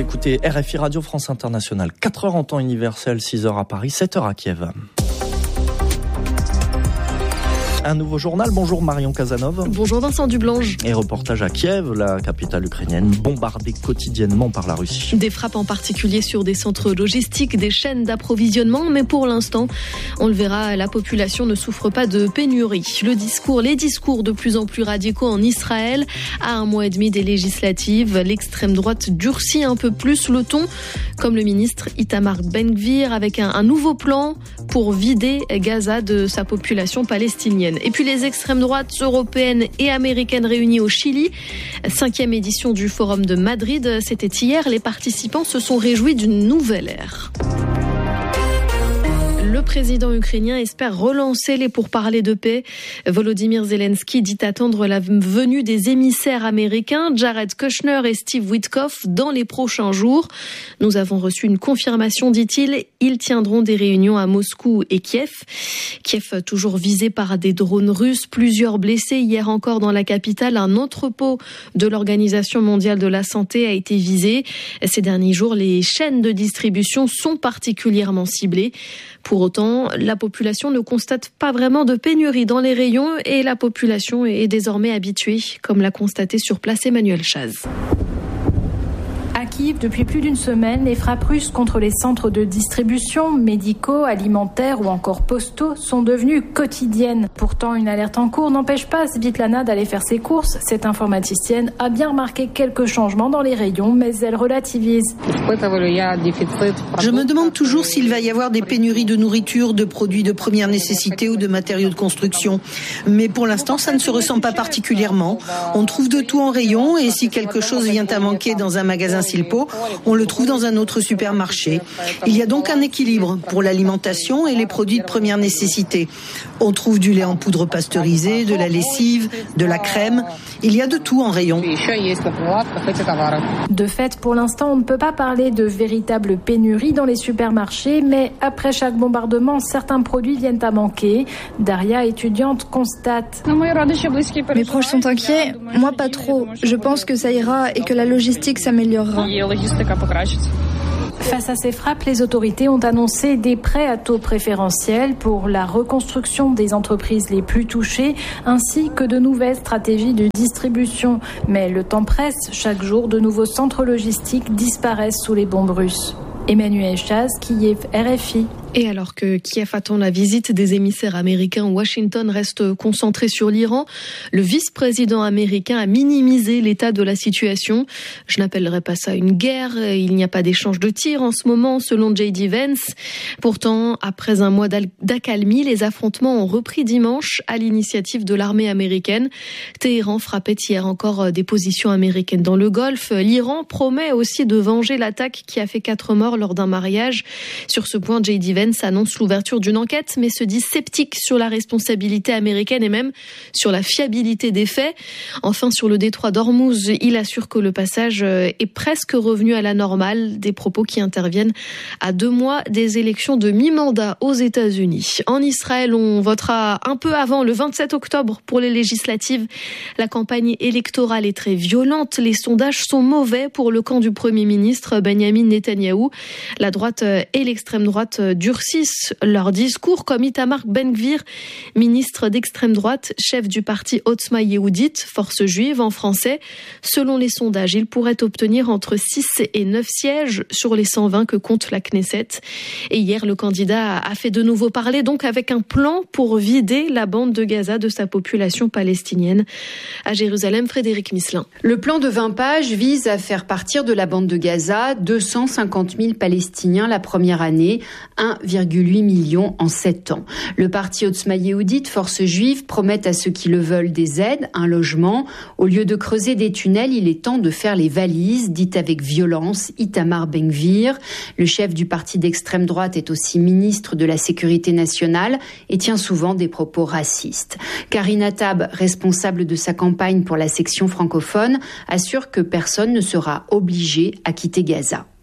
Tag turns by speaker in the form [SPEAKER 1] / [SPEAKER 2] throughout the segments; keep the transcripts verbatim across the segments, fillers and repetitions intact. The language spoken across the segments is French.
[SPEAKER 1] Vous écoutez R F I Radio France Internationale, quatre heures en temps universel, six heures à Paris, sept heures à Kiev. Un nouveau journal. Bonjour Marion Casanov.
[SPEAKER 2] Bonjour Vincent Dublange.
[SPEAKER 1] Et reportage à Kiev, la capitale ukrainienne, bombardée quotidiennement par la Russie.
[SPEAKER 2] Des frappes en particulier sur des centres logistiques, des chaînes d'approvisionnement, mais pour l'instant, on le verra, la population ne souffre pas de pénurie. Le discours, les discours de plus en plus radicaux en Israël, à un mois et demi des législatives, l'extrême droite durcit un peu plus le ton, comme le ministre Itamar Ben-Gvir, avec un, un nouveau plan pour vider Gaza de sa population palestinienne. Et puis les extrêmes droites européennes et américaines réunies au Chili. Cinquième édition du Forum de Madrid, c'était hier. Les participants se sont réjouis d'une nouvelle ère. Le président ukrainien espère relancer les pourparlers de paix. Volodymyr Zelensky dit attendre la venue des émissaires américains, Jared Kushner et Steve Witkoff, dans les prochains jours. Nous avons reçu une confirmation, dit-il. Ils tiendront des réunions à Moscou et Kiev. Kiev toujours visé par des drones russes, plusieurs blessés. Hier encore dans la capitale, un entrepôt de l'Organisation mondiale de la santé a été visé. Ces derniers jours, les chaînes de distribution sont particulièrement ciblées. Pour autant, la population ne constate pas vraiment de pénurie dans les rayons et la population est désormais habituée, comme l'a constaté sur place Emmanuel Chaz.
[SPEAKER 3] À Kiev, depuis plus d'une semaine, les frappes russes contre les centres de distribution, médicaux, alimentaires ou encore postaux sont devenues quotidiennes. Pourtant, une alerte en cours n'empêche pas Svitlana d'aller faire ses courses. Cette informaticienne a bien remarqué quelques changements dans les rayons, mais elle relativise.
[SPEAKER 4] Je me demande toujours s'il va y avoir des pénuries de nourriture, de produits de première nécessité ou de matériaux de construction. Mais pour l'instant, ça ne se ressent pas particulièrement. On trouve de tout en rayon et si quelque chose vient à manquer dans un magasin Silpo, on le trouve dans un autre supermarché. Il y a donc un équilibre pour l'alimentation et les produits de première nécessité. On trouve du lait en poudre pasteurisé, de la lessive, de la crème. Il y a de tout en rayon.
[SPEAKER 3] De fait, pour l'instant, on ne peut pas parler de véritable pénurie dans les supermarchés, mais après chaque bombardement, certains produits viennent à manquer. Daria, étudiante, constate.
[SPEAKER 5] Mes proches sont inquiets, moi pas trop. Je pense que ça ira et que la logistique s'améliorera.
[SPEAKER 3] Face à ces frappes, les autorités ont annoncé des prêts à taux préférentiels pour la reconstruction des entreprises les plus touchées, ainsi que de nouvelles stratégies de distribution. Mais le temps presse, chaque jour, de nouveaux centres logistiques disparaissent sous les bombes russes. Emmanuel Chaz, Kiev, R F I.
[SPEAKER 2] Et alors que Kiev attend la visite des émissaires américains, Washington reste concentré sur l'Iran. Le vice-président américain a minimisé l'état de la situation. Je n'appellerai pas ça une guerre. Il n'y a pas d'échange de tirs en ce moment, selon J D Vance. Pourtant, après un mois d'accalmie, les affrontements ont repris dimanche à l'initiative de l'armée américaine. Téhéran frappait hier encore des positions américaines dans le Golfe. L'Iran promet aussi de venger l'attaque qui a fait quatre morts lors d'un mariage. Sur ce point, J D Vance annonce l'ouverture d'une enquête, mais se dit sceptique sur la responsabilité américaine et même sur la fiabilité des faits. Enfin, sur le détroit d'Ormuz, il assure que le passage est presque revenu à la normale, des propos qui interviennent à deux mois des élections de mi-mandat aux États-Unis. En Israël, on votera un peu avant le vingt-sept octobre pour les législatives. La campagne électorale est très violente. Les sondages sont mauvais pour le camp du Premier ministre Benyamin Netanyahou. La droite et l'extrême droite durcissent leur discours, comme Itamar Ben-Gvir, ministre d'extrême droite, chef du parti Otzma Yehudit, force juive en français. Selon les sondages, il pourrait obtenir entre six et neuf sièges sur les cent vingt que compte la Knesset. Et hier, le candidat a fait de nouveau parler, donc avec un plan pour vider la bande de Gaza de sa population palestinienne. À Jérusalem, Frédéric Misselin.
[SPEAKER 6] Le plan de vingt pages vise à faire partir de la bande de Gaza deux cent cinquante mille Palestiniens la première année, un virgule huit million en sept ans. Le parti Otzma Yehudit, force juive, promet à ceux qui le veulent des aides, un logement. Au lieu de creuser des tunnels, il est temps de faire les valises, dit avec violence Itamar Ben-Gvir. Le chef du parti d'extrême droite est aussi ministre de la Sécurité nationale et tient souvent des propos racistes. Karina Tab, responsable de sa campagne pour la section francophone, assure que personne ne sera obligé à quitter Gaza.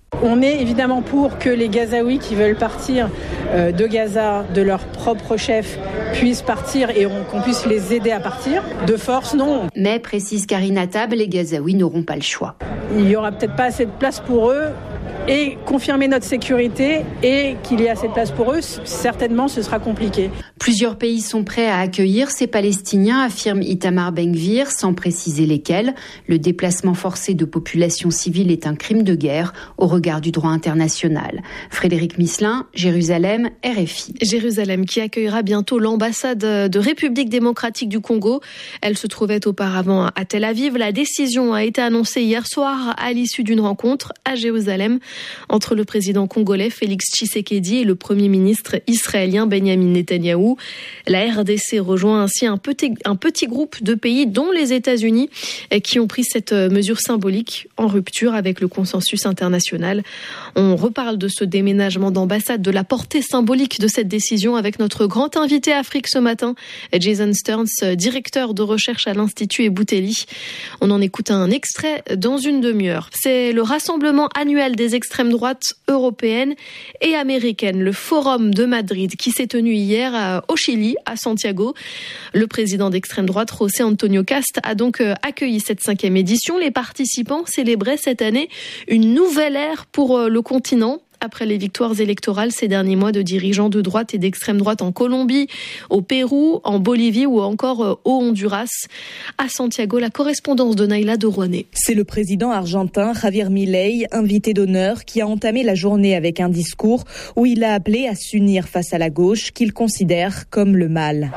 [SPEAKER 7] On est évidemment pour que les Gazaouis qui veulent partir de Gaza, de leur propre chef, puissent partir et qu'on puisse les aider à partir. De force, non.
[SPEAKER 6] Mais, précise Karine Attab, les Gazaouis n'auront pas le choix.
[SPEAKER 7] Il n'y aura peut-être pas assez de place pour eux. Et confirmer notre sécurité et qu'il y ait assez de place pour eux, certainement ce sera compliqué.
[SPEAKER 6] Plusieurs pays sont prêts à accueillir ces Palestiniens, affirme Itamar Ben-Gvir, sans préciser lesquels. Le déplacement forcé de populations civiles est un crime de guerre au regard du droit international. Frédéric Misselin, Jérusalem, R F I.
[SPEAKER 2] Jérusalem qui accueillera bientôt l'ambassade de République démocratique du Congo. Elle se trouvait auparavant à Tel Aviv. La décision a été annoncée hier soir à l'issue d'une rencontre à Jérusalem entre le président congolais Félix Tshisekedi et le premier ministre israélien Benyamin Netanyahou. La R D C rejoint ainsi un petit, un petit groupe de pays, dont les États-Unis, qui ont pris cette mesure symbolique en rupture avec le consensus international. On reparle de ce déménagement d'ambassade, de la portée symbolique de cette décision avec notre grand invité Afrique ce matin, Jason Stearns, directeur de recherche à l'Institut Ebouteli. On en écoute un extrait dans une demi-heure. C'est le rassemblement annuel des extrême droite européenne et américaine, le Forum de Madrid, qui s'est tenu hier au Chili, à Santiago. Le président d'extrême droite, José Antonio Cast, a donc accueilli cette cinquième édition. Les participants célébraient cette année une nouvelle ère pour le continent. Après les victoires électorales ces derniers mois de dirigeants de droite et d'extrême droite en Colombie, au Pérou, en Bolivie ou encore au Honduras. À Santiago, la correspondance de Naïla de Rouanet.
[SPEAKER 8] C'est le président argentin Javier Milei, invité d'honneur, qui a entamé la journée avec un discours où il a appelé à s'unir face à la gauche qu'il considère comme le mal.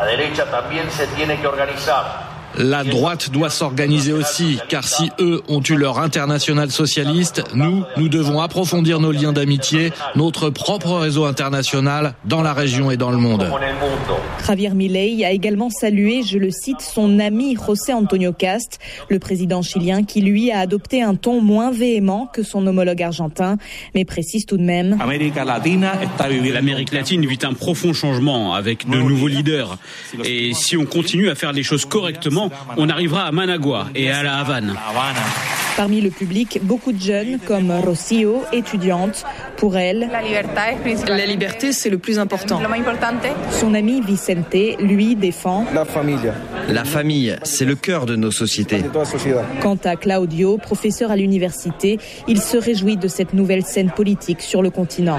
[SPEAKER 9] La droite doit s'organiser aussi, car si eux ont eu leur international socialiste, nous, nous devons approfondir nos liens d'amitié, notre propre réseau international dans la région et dans le monde.
[SPEAKER 8] Javier Milei a également salué, je le cite, son ami José Antonio Cast, le président chilien qui lui a adopté un ton moins véhément que son homologue argentin, mais précise tout de même.
[SPEAKER 10] L'Amérique latine vit un profond changement avec de nouveaux leaders. Et si on continue à faire les choses correctement, on arrivera à Managua et à La Havane.
[SPEAKER 8] Parmi le public, beaucoup de jeunes comme Rocio, étudiante. Pour elle,
[SPEAKER 11] la liberté, c'est le plus important.
[SPEAKER 8] Son ami Vicente, lui, défend
[SPEAKER 12] la famille.
[SPEAKER 13] La famille, c'est le cœur de nos sociétés.
[SPEAKER 8] Quant à Claudio, professeur à l'université, il se réjouit de cette nouvelle scène politique sur le continent.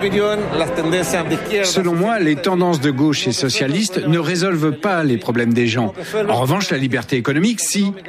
[SPEAKER 14] Selon moi, les tendances de gauche et socialistes ne résolvent pas les problèmes des gens. En revanche, la liberté économique, si.